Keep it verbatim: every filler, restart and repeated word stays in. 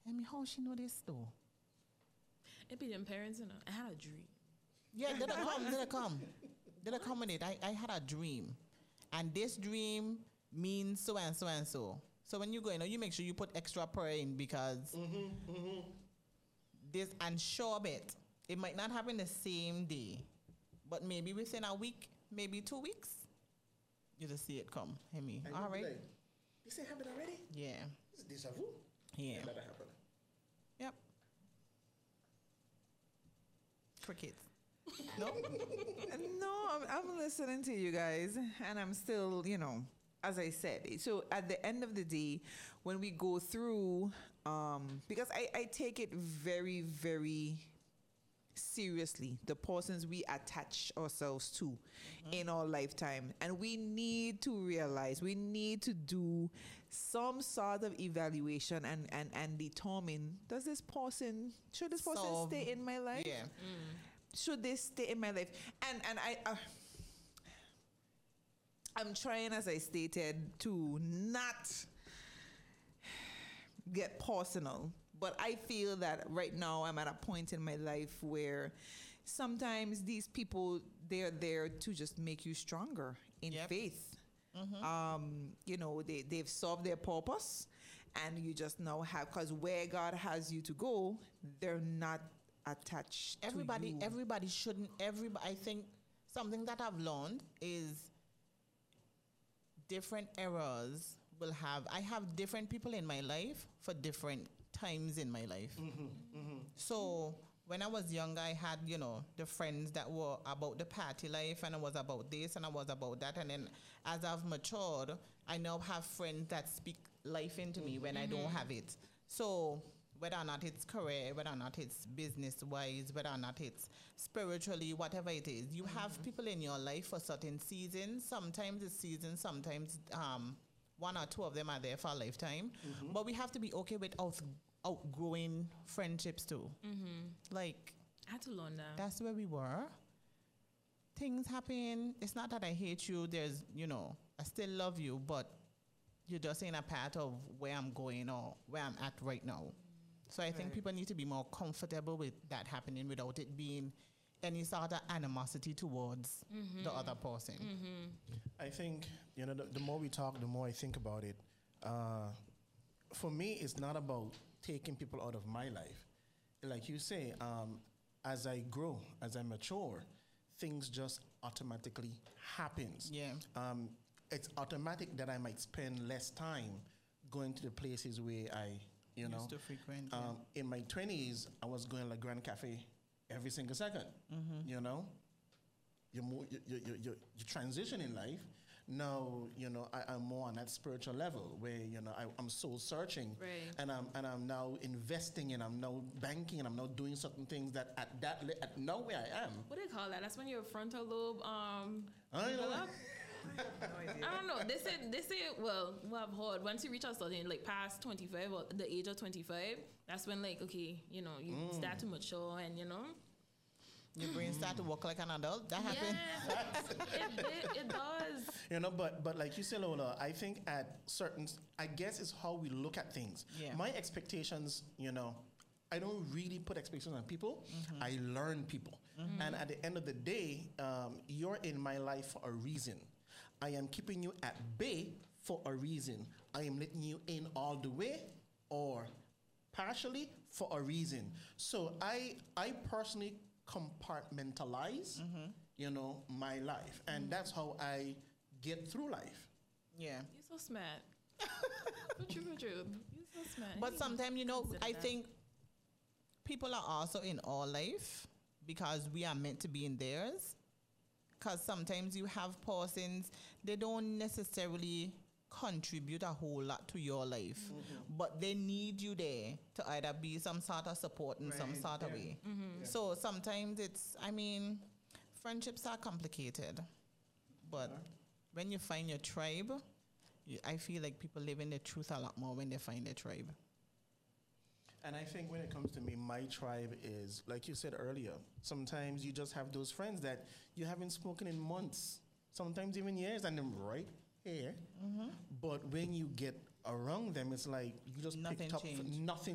I mean, how she know this though? It be them parents, you know. I had a dream. Yeah, did I come? Did I come? Did I come with it? I, I had a dream. And this dream means so and so and so. So when you go, you know, you make sure you put extra prayer in because Mm-hmm, mm-hmm. this, and sure bet, it might not happen the same day, but maybe within a week, maybe two weeks, you just see it come. Hear me? And All you'll be right. like, this ain't happened already? Yeah. This is deja vu? Yeah. That'll happen. Yep. Crickets. No? No, I'm, I'm listening to you guys, and I'm still, you know, as I said. So at the end of the day, when we go through, um, because I, I take it very, very seriously, the persons we attach ourselves to mm-hmm. in our lifetime. And we need to realize, we need to do some sort of evaluation and, and, and determine, does this person, should this person So, stay in my life? Yeah. Mm. Should they stay in my life? And and I, uh, I'm trying, as I stated, to not get personal. But I feel that right now I'm at a point in my life where sometimes these people, they're there to just make you stronger in Yep. faith. Mm-hmm. Um, you know, they, they've solved their purpose, and you just now have, because where God has you to go, they're not attached Everybody, to you. everybody shouldn't. Everybody, I think something that I've learned is different errors will have. I have different people in my life for different times in my life. Mm-hmm, mm-hmm. So when I was younger, I had, you know, the friends that were about the party life, and I was about this, and I was about that. And then as I've matured, I now have friends that speak life into me when I don't have it. So whether or not it's career, whether or not it's business-wise, whether or not it's spiritually, whatever it is, you mm-hmm. have people in your life for certain seasons. Sometimes it's seasons, sometimes um, one or two of them are there for a lifetime. Mm-hmm. But we have to be okay with out, outgrowing friendships too. Mm-hmm. Like, I had to learn that. that's where we were. Things happen. It's not that I hate you. There's, you know, I still love you, but you're just in a part of where I'm going or where I'm at right now. So I think Right. people need to be more comfortable with that happening without it being any sort of animosity towards mm-hmm. the other person. Mm-hmm. I think, you know, the, the more we talk, the more I think about it. Uh, for me, it's not about taking people out of my life. Like you say, um, as I grow, as I mature, things just automatically happens. Yeah. Um, it's automatic that I might spend less time going to the places where I, you know. Used to frequent, um, in my twenties, I was going to La Grand Cafe every single second, Mm-hmm. you know. You move, you, you, you, you, you transition in life. Now, you know, I, I'm more on that spiritual level where, you know, I, I'm soul searching. Right. And I'm and I'm now investing and I'm now banking and I'm now doing certain things that at that, li- at now where I am. What do they call that? That's when your frontal lobe um I know. develop? I don't know. They say they say well, what I've heard, once you reach a certain like past twenty-five or the age of twenty-five, that's when like okay, you know, you Mm. start to mature and you know. Your brain start to work like an adult. That happened. Yeah, it, it, it does. You know, but but like you say, Lola, I think at certain, I guess it's how we look at things. Yeah. My expectations, you know, I don't really put expectations on people. Mm-hmm. I learn people. Mm-hmm. And at the end of the day, um, you're in my life for a reason. I am keeping you at bay for a reason. I am letting you in all the way or partially for a reason. So I I personally compartmentalize, Mm-hmm. you know, my life. And that's how I get through life. Yeah. You're so smart. For true, for true. You're so smart. But sometimes, you know, Consider I that. think people are also in our life because we are meant to be in theirs. Because sometimes you have persons, they don't necessarily contribute a whole lot to your life, Mm-hmm. but they need you there to either be some sort of support in some Right, sort of yeah. way. Mm-hmm. Yeah. So sometimes it's, I mean, friendships are complicated, but Yeah. when you find your tribe, you, I feel like people live in the truth a lot more when they find their tribe. And I think when it comes to me, my tribe is, like you said earlier, sometimes you just have those friends that you haven't spoken in months, sometimes even years, and they're right here. Mm-hmm. But when you get around them, it's like you just Nothing picked up changed. nothing.